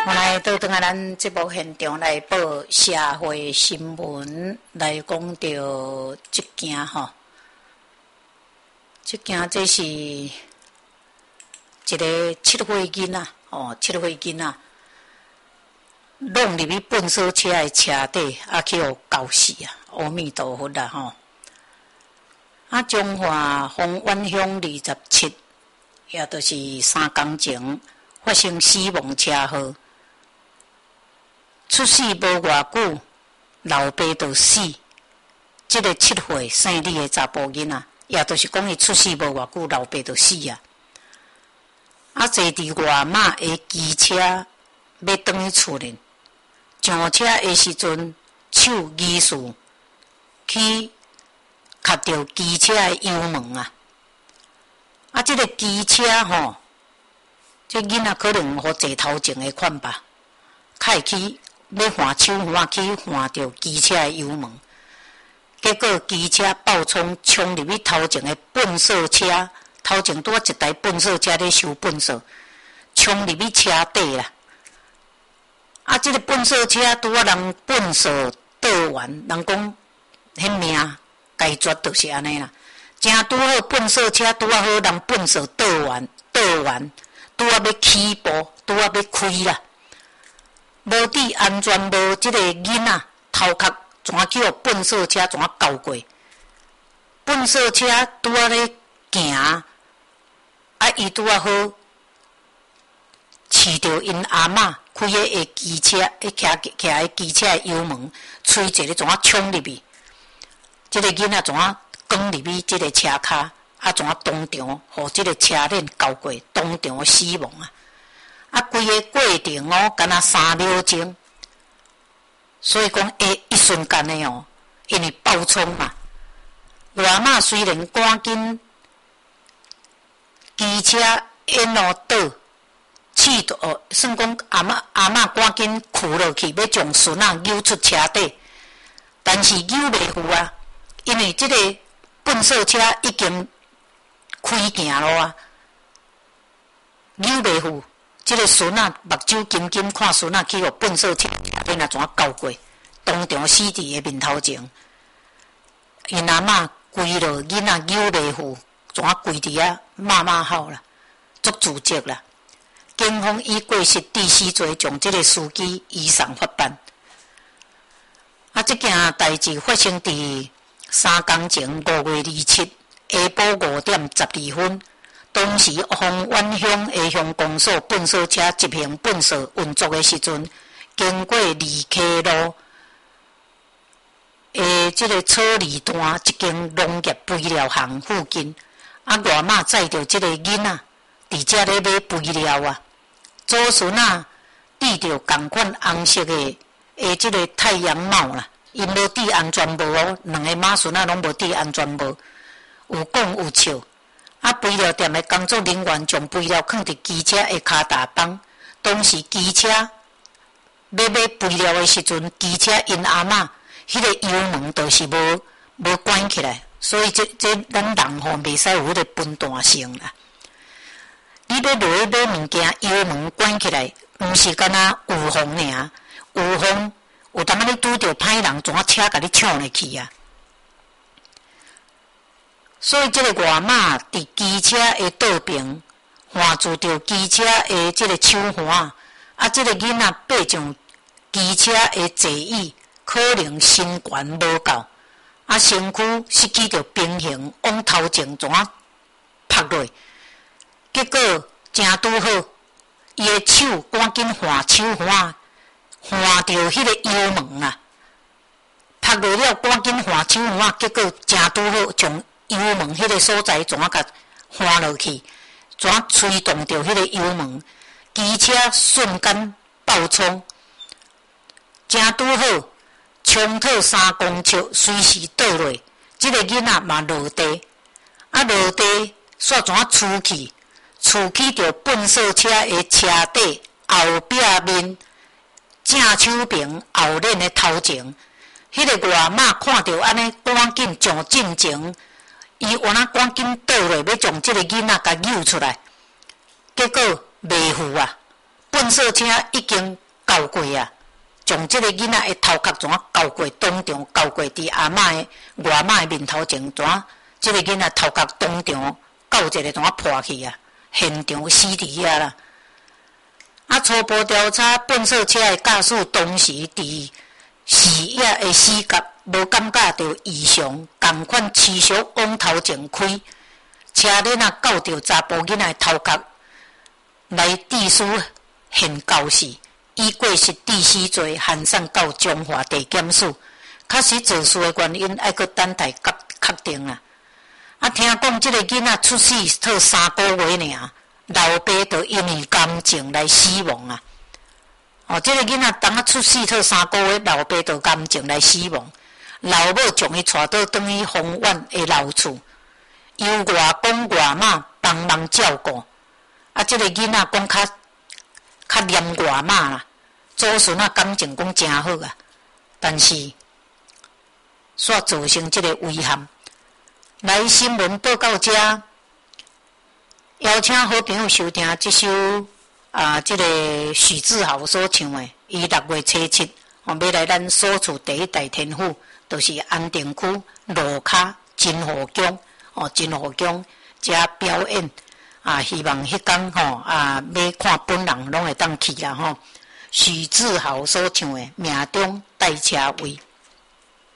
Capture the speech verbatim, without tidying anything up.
来倒转来咱节目现场来报社会新闻，来讲到这件吼，这件这是一个七岁囡仔哦，七岁囡仔弄入去粪扫车的车底，啊去互搞死啊！阿弥陀佛啦吼！啊，中华丰原乡二十七，也就是三工前发生死亡车祸。出世无偌久，老爸就死。这个七岁生理的查甫囡仔，也就是讲伊出世无偌久，老爸就死啊。啊，坐伫外妈的机车要转去厝呢，上车的时阵手疑似去卡着机车的油门啊。啊，这个机车吼，这囡仔可能互坐头前的款吧，开去。要换手换去换着机车的油门，结果机车爆冲冲入去头前的粪扫车，头前拄啊一台粪扫车咧收粪扫，冲入去车底啦。啊，这个粪扫车拄啊人粪扫倒完，人讲迄命该绝就是安尼啦。正拄好粪扫车拄啊好人粪扫倒完倒完，拄啊要起步，拄啊要开啦。无注安全帽，即个囡仔头壳怎叫粪扫车怎搞过？粪扫车拄啊咧行，啊伊拄啊好饲着因阿嬷开迄个机车，迄徛徛迄机车的油门，吹一个怎冲入去？即个囡仔怎撞入去即个车骹，啊怎当场互即个车链搞过，当场死亡啊！啊，规个过程哦，敢若三秒钟，所以讲诶，一瞬间的哦，因为爆冲嘛。外妈虽然赶紧机车沿路倒，气到哦，算讲阿嬷阿嬷赶紧扶落去，要将孙仔扭出车底，但是扭袂赴啊，因为即个粪扫车已经开行咯啊，扭袂赴。即个孙仔目睭金金看孙仔去互粪扫车底若怎搞过，当场死伫个面头前。因阿嬷规落囡仔扭袂赴，怎跪伫遐骂骂号啦，足自责啦。警方以过失致死罪将即个司机移送法办。啊，即件代志发生伫三工前五月二七下晡五点十二分。当时丰原乡下乡公所粪扫车执行粪扫运作的时阵，经过二溪路诶，即个草梨段一间农业肥料行附近，啊，外妈载着即个囡仔伫遮咧买肥料啊，祖孙啊戴着共款红色的诶，即个太阳帽啦，因无戴安全帽哦，两个妈孙啊拢无戴安全帽，有讲有笑。啊，肥料店的工作人员将肥料放伫机车的骹踏板。当时机车要买肥料的时阵，机车因阿嬷迄个油门就是无无关起来，所以这这咱人吼袂使有迄个分段性啦。你要落去买物件，油门关起来，毋是干那有风尔，有风有当啊你拄着歹人，怎啊车甲你抢入去啊？所以，这个外妈伫机车的倒边环住着机车的这个手环，啊，这个囡仔爬上机车的座椅，可能身悬无够，啊，身躯失去着平衡，往头前怎啊拍落，结果正拄好，伊的手赶紧换手环，换着迄个油门啊，拍落了赶紧换手环，结果正拄好将油门迄个所在怎啊甲滑落去，怎啊吹动着迄个油门，机车瞬间爆冲，正拄好冲透三公尺，随时倒落。即、这个囡仔嘛落地，啊落地煞怎啊出去，出去着粪扫车的车底后壁面，正手边后脸的头前，迄、那个外妈看到安尼，赶紧上进前。伊原来赶紧倒落，要将即个囡仔甲扭出来，结果袂赴啊！ 粪扫车已经交过啊，将即个囡仔的头壳怎啊交过当场交过伫阿嬷的外嬷的面头前怎啊，即个囡仔头壳当场交一个怎啊破去啊，现场死伫遐啦。啊，初步调查，粪扫车的驾驶当时伫视野的视觉无感觉到异常，共款持续往头前开，车轮啊到着查甫囡仔的头壳来致死现告示，以过失致死罪函送到中华地检署。确实肇事的原因还阁等待确确定啊！啊，听讲即个囡仔出世才三个月尔，老爸就因为感情来死亡啊！哦，即、这个囡仔当啊出世才三个月，老爸就感情来死亡，老母将伊带到转去方院的老厝，由外公外嬷帮忙照顾。啊，即、这个囡仔讲较较黏外嬷啦，祖孙啊感情讲真好啊，但是煞造成即个遗憾。来新闻报到这，邀请好朋友收听这首啊，即、这个许志豪所唱的。伊六月初七，哦，要来咱所处第一代天府，就是安定区路卡金河宫，哦，金河宫遮表演啊，希望迄天吼啊，要看本人拢会当去啦吼。许志豪所唱的《命中带车位》。